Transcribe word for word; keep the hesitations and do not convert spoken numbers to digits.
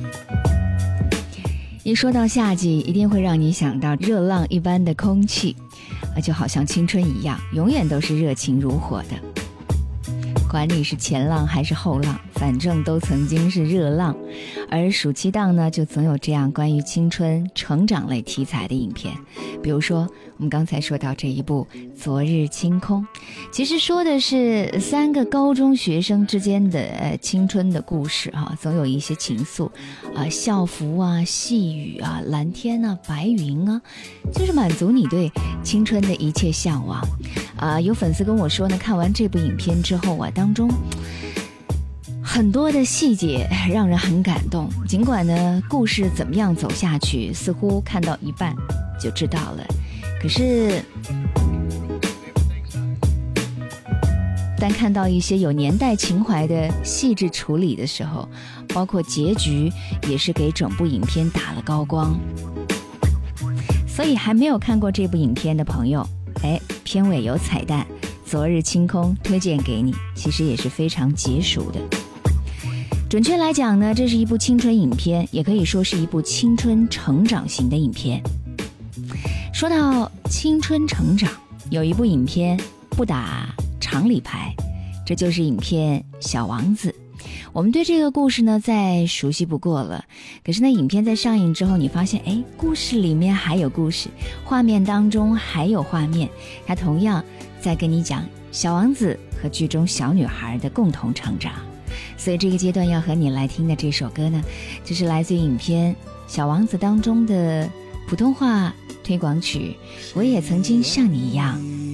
一说到夏季，一定会让你想到热浪一般的空气，就好像青春一样，永远都是热情如火的。管你是前浪还是后浪，反正都曾经是热浪。而暑期档呢，就总有这样关于青春成长类题材的影片，比如说我们刚才说到这一部《昨日清空》，其实说的是三个高中学生之间的、呃、青春的故事啊，总有一些情愫啊，校服啊、细雨啊、蓝天啊、白云啊，就是满足你对青春的一切向往啊。有粉丝跟我说呢，看完这部影片之后啊，当中很多的细节让人很感动，尽管呢故事怎么样走下去，似乎看到一半就知道了，可是但看到一些有年代情怀的细致处理的时候，包括结局也是给整部影片打了高光。所以还没有看过这部影片的朋友，哎，片尾有彩蛋，昨日清空推荐给你，其实也是非常解暑的。准确来讲呢，这是一部青春影片，也可以说是一部青春成长型的影片。说到青春成长，有一部影片不打常理牌，这就是影片《小王子》。我们对这个故事呢再熟悉不过了，可是呢影片在上映之后，你发现哎，故事里面还有故事，画面当中还有画面，它同样在跟你讲小王子和剧中小女孩的共同成长。所以这个阶段要和你来听的这首歌呢，就是来自于影片《小王子》当中的普通话推广曲《我也曾经像你一样